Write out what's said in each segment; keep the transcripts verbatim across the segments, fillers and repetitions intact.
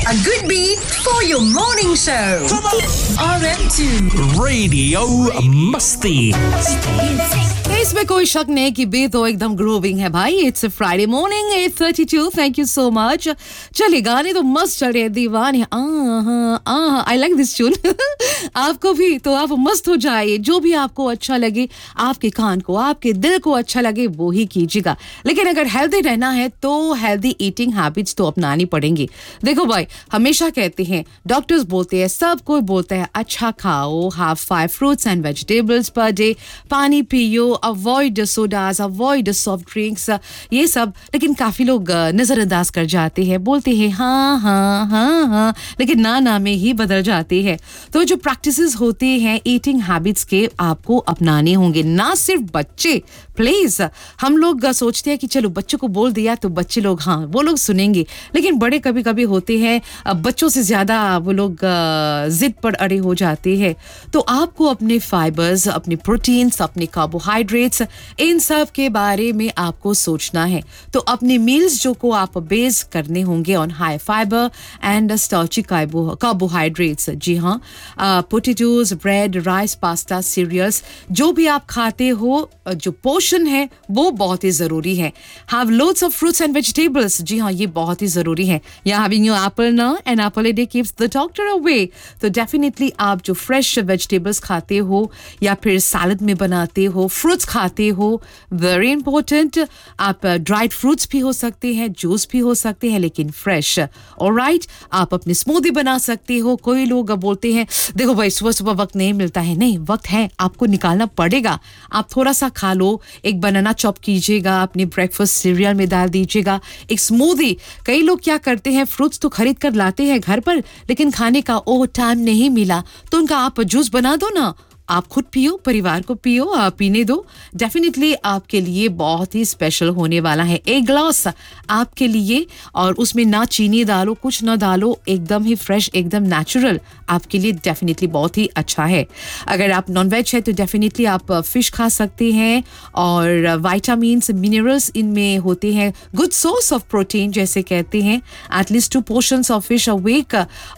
A good beat for your morning show. R M two Radio Musti. इसमें कोई शक नहीं कि बी तो एकदम ग्रोविंग है भाई. It's a Friday morning eight thirty two. Thank you so much. चलिए गाने तो मस्त चल रहे हैं दीवाने. I like this tune. आपको भी तो आप मस्त हो जाइए. जो भी आपको अच्छा लगे, आपके कान को, आपके दिल को अच्छा लगे वो ही कीजिएगा. लेकिन अगर हेल्दी रहना है तो हेल्दी ईटिंग हैबिट्स तो अपनानी पड़ेंगी. देखो भाई, हमेशा कहते हैं, डॉक्टर्स बोलते हैं, सब कोई बोलता है अच्छा खाओ, have five fruits and vegetables per day, पानी पियो, avoid sodas, avoid soft drinks, ये सब. लेकिन काफी लोग नजरअंदाज कर जाते हैं, बोलते हैं हाँ हाँ हाँ हाँ, लेकिन ना ना में ही बदल जाते हैं. तो जो प्रैक्टिसेस होते हैं ईटिंग हैबिट्स के, आपको अपनाने होंगे. ना सिर्फ बच्चे, प्लीज. हम लोग सोचते हैं कि चलो बच्चों को बोल दिया तो बच्चे लोग हाँ वो लोग सुनेंगे, लेकिन बड़े कभी कभी होते हैं बच्चों से ज्यादा वो लोग जिद पर अड़े हो जाते हैं. तो आपको अपने फाइबर्स, अपने प्रोटीन्स, अपने कार्बोहाइड्रेट्स, इन सब के बारे में आपको सोचना है. तो अपने मील्स जो को आप बेस करने होंगे on high fibre and starchy carbohydrates. जी हाँ, potatoes, bread, rice, pasta, serials, जो भी आप खाते हो, जो पोषण है वो बहुत ही जरूरी है. Have loads of fruits and vegetables. जी हाँ, ये बहुत ही जरूरी है. या हैविंग योर एप्पल ना, an apple a day keeps the doctor away. तो डेफिनेटली आप जो फ्रेश वेजिटेबल्स खाते हो या फिर सैलड में बनाते हो, फ्रूट्स खाते हो, वेरी इंपॉर्टेंट. आप ड्राइड फ्रूट्स भी हो सकते हैं, जूस भी हो सकते हैं, लेकिन फ्रेश. ऑलराइट, आप अपनी स्मूदी बना सकते हो. कोई लोग बोलते हैं देखो भाई सुबह सुबह वक्त नहीं मिलता है. नहीं, वक्त है, आपको निकालना पड़ेगा. आप थोड़ा सा खा लो, एक बनाना चॉप कीजिएगा, अपने ब्रेकफास्ट सीरियल में डाल दीजिएगा, एक स्मूदी. कई लोग क्या करते हैं, फ्रूट्स तो खरीद कर लाते हैं घर पर, लेकिन खाने का ओ टाइम नहीं मिला, तो उनका आप जूस बना दो ना, आप खुद पियो, परिवार को पियो, आप पीने दो. डेफिनेटली आपके लिए बहुत ही स्पेशल होने वाला है. एक ग्लास आपके लिए, और उसमें ना चीनी डालो, कुछ ना डालो, एकदम ही फ्रेश, एकदम नेचुरल, आपके लिए डेफिनेटली बहुत ही अच्छा है. अगर आप नॉन वेज है तो डेफिनेटली आप फिश खा सकते हैं, और विटामिन्स, मिनरल्स इनमें होते हैं. गुड सोर्स ऑफ प्रोटीन जैसे कहते हैं, at least to portions of fish a week.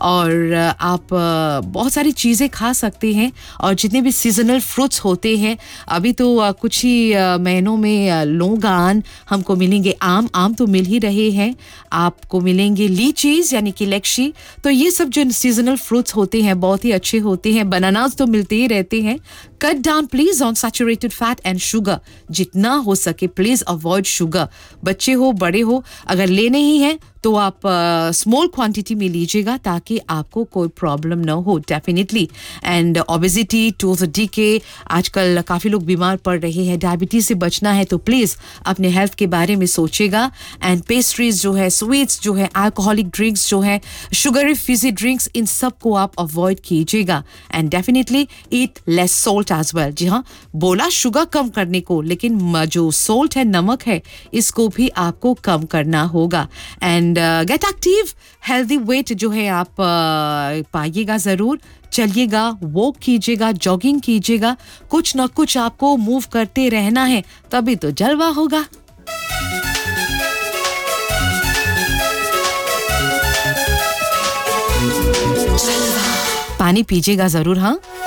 और आप बहुत सारी चीज़ें खा सकते हैं. और जितने भी सीजनल फ्रूट्स होते हैं, अभी तो कुछ ही महीनों में लोगान हमको मिलेंगे. आम आम तो मिल ही रहे हैं, आपको मिलेंगे लीचीज यानी कि लेक्शी. तो ये सब जो सीजनल फ्रूट्स होते हैं बहुत ही अच्छे होते हैं. बनानास तो मिलते ही रहते हैं. Cut down please on saturated fat and sugar. जितना हो सके प्लीज अवॉइड शुगर. बच्चे हो, बड़े हो, अगर लेने ही है तो आप स्मॉल uh, क्वांटिटी में लीजिएगा ताकि आपको कोई प्रॉब्लम ना हो. Definitely. And obesity, tooth decay, आजकल काफ़ी लोग बीमार पड़ रहे हैं. डायबिटीज से बचना है तो प्लीज़ अपने हेल्थ के बारे में सोचिएगा. एंड पेस्ट्रीज जो है, स्वीट्स जो है, अल्कोहलिक ड्रिंक्स जो है, शुगरी फिजी ड्रिंक्स, इन सब को आप अवॉइड कीजिएगा. And definitely eat less salt as well. जी हाँ, बोला शुगर कम करने को, लेकिन जो सोल्ट है, नमक है, इसको भी आपको कम करना होगा. And gate active. Healthy weight जो है आप uh, पाइएगा जरूर. चलिएगा, वॉक कीजिएगा, जॉगिंग कीजिएगा, कुछ ना कुछ आपको मूव करते रहना है, तभी तो जलवा होगा. पानी पीजिएगा जरूर. हाँ.